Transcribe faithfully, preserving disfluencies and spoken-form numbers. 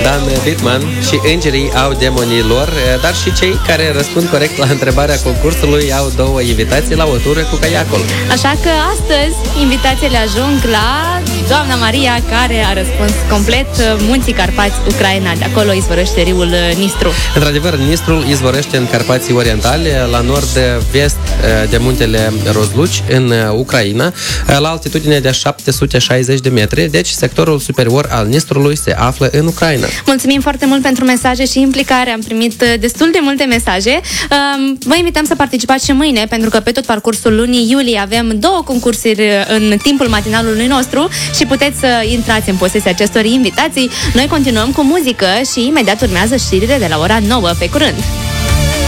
Dan Bitman și îngerii au demonii lor, dar și cei care răspund corect la întrebarea concursului au două invitații la o tură cu caiacul. Așa că astăzi invitațiile ajung la doamna Maria, care a răspuns complet. Munții Carpați, Ucraina, de acolo izvorăște râul Nistru. Într-adevăr, Nistrul izvorăște în Carpații Orientali, la nord-vest de muntele Rozluci, în Ucraina, la altitudine de șapte sute șaizeci de metri, deci sectorul superior al Nistrului se află în Ucraina. Mulțumim foarte mult pentru mesaje și implicare, am primit destul de multe mesaje. Vă invităm să participați și mâine, pentru că pe tot parcursul lunii iulie avem două concursuri în timpul matinalului nostru și puteți să intrați în posesia acestor invitații. Noi continuăm cu muzică și imediat urmează știrile de la ora nouă. Pe curând!